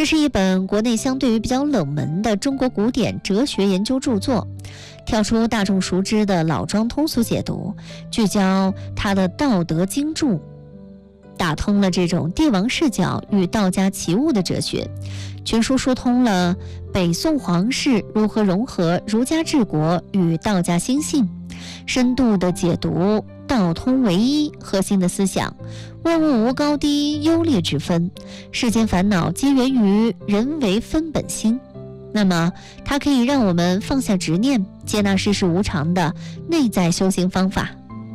这是一本国内相对于比较冷门的中国古典哲学研究著作，跳出大众熟知的老庄通俗解读，聚焦它的道德经注，打通了这种帝王视角与道家齐物的哲学。全书疏通了北宋皇室如何融合儒家治国与道家心性，深度的解读道通唯一核心的思想，万物无高低优劣之分，世间烦恼皆源于人为分本心。那么它可以让我们放下执念，接纳世事无常的内在修行方法。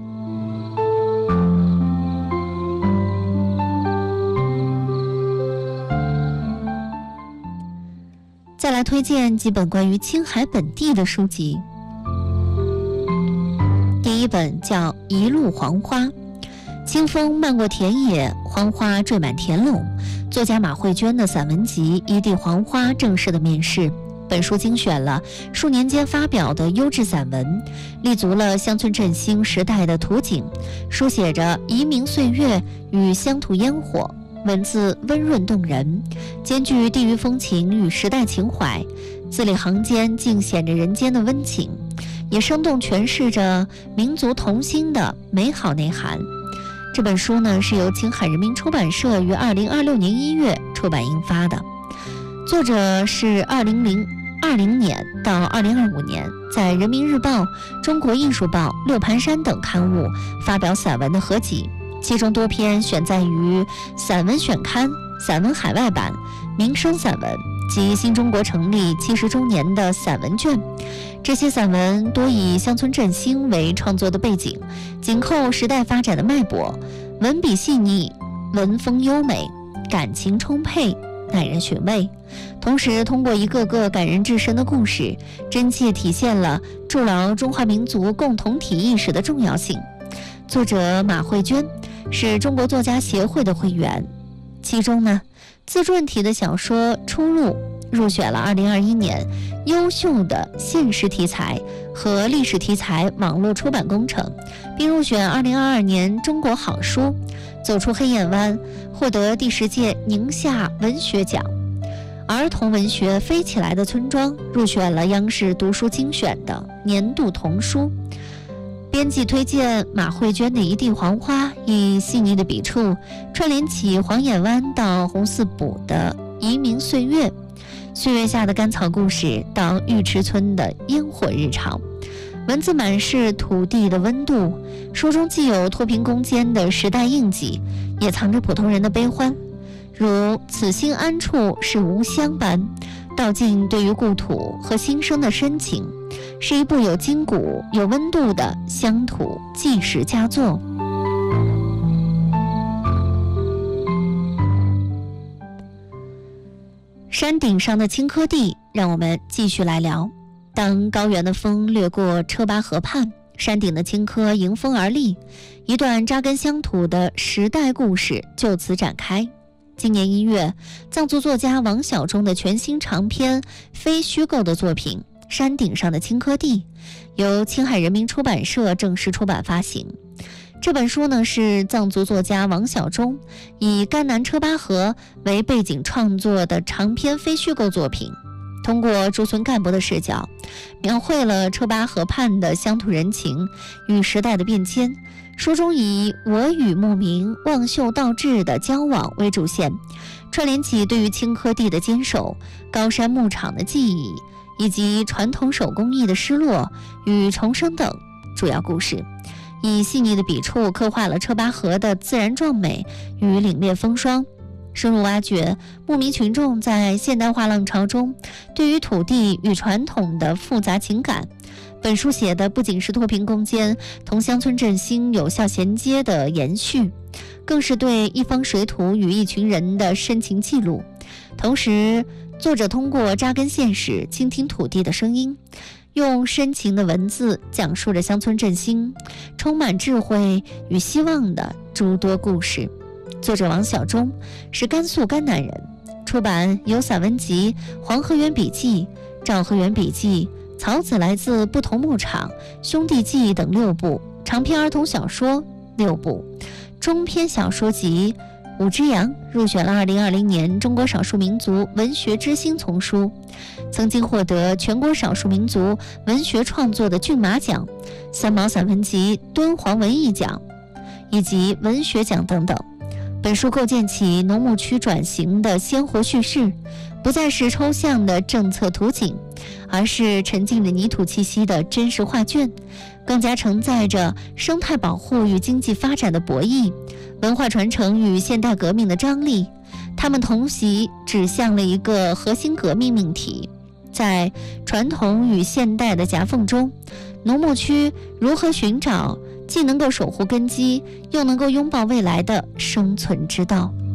再来推荐几本关于青海本地的书籍。第一本叫《一路黄花》，清风漫过田野，黄花缀满田垄。作家马慧娟的散文集《一地黄花》正式的面世。本书精选了数年间发表的优质散文，立足了乡村振兴时代的图景，书写着移民岁月与乡土烟火，文字温润动人，兼具地域风情与时代情怀，字里行间尽显着人间的温情，也生动诠释着民族同心的美好内涵。这本书呢，是由青海人民出版社于2026年1月出版印发的，作者是2020年到2025年在人民日报、中国艺术报、六盘山等刊物发表散文的合集，其中多篇选载于散文选刊、散文海外版、民生散文及新中国成立70周年的散文卷。这些散文多以乡村振兴为创作的背景，紧扣时代发展的脉搏，文笔细腻，文风优美，感情充沛，耐人寻味。同时通过一个个感人至深的故事，真切体现了筑牢中华民族共同体意识的重要性。作者马慧娟是中国作家协会的会员，其中呢，自传体的小说《出路》入选了2021年优秀的现实题材和历史题材网络出版工程，并入选2022年中国好书。走出黑眼湾获得第10届宁夏文学奖。儿童文学《飞起来的村庄》入选了央视读书精选的年度童书。编辑推荐马慧娟的《一地黄花》，以细腻的笔触串联起黄眼湾到红四补的移民岁月，岁月下的甘草故事到玉池村的烟火日常，文字满是土地的温度。书中既有脱贫攻坚的时代印记，也藏着普通人的悲欢，如此心安处是吾乡般，道尽对于故土和新生的深情，是一部有筋骨有温度的乡土纪实佳作。山顶上的青稞地，让我们继续来聊。当高原的风掠过车巴河畔，山顶的青稞迎风而立，一段扎根乡土的时代故事就此展开。今年1月，藏族作家王晓中的全新长篇非虚构的作品《山顶上的青稞地》由青海人民出版社正式出版发行。这本书呢，是藏族作家王晓中以甘南车巴河为背景创作的长篇非虚构作品，通过驻村干部的视角，描绘了车巴河畔的乡土人情与时代的变迁。书中以我与牧民望秀道志的交往为主线，串联起对于青稞地的坚守、高山牧场的记忆，以及传统手工艺的失落与重生等主要故事，以细腻的笔触刻画了车巴河的自然壮美与凛冽风霜，深入挖掘牧民群众在现代化浪潮中对于土地与传统的复杂情感。本书写的不仅是脱贫攻坚同乡村振兴有效衔接的延续，更是对一方水土与一群人的深情记录。同时，作者通过扎根现实，倾听土地的声音，用深情的文字讲述着乡村振兴充满智慧与希望的诸多故事。作者王晓中是甘肃甘南人，出版有散文集《黄河源笔记》《赵河源笔记》《草籽来自不同牧场》《兄弟记》等6部，长篇儿童小说6部，中篇小说集《 武之阳入选了2020年中国少数民族文学之星丛书，曾经获得全国少数民族文学创作的骏马奖、三毛散文集敦煌文艺奖以及文学奖等等。本书构建起农牧区转型的鲜活叙事，不再是抽象的政策图景，而是沉浸着泥土气息的真实画卷，更加承载着生态保护与经济发展的博弈，文化传承与现代革命的张力。它们同时指向了一个核心革命命题，在传统与现代的夹缝中，农牧区如何寻找既能够守护根基，又能够拥抱未来的生存之道。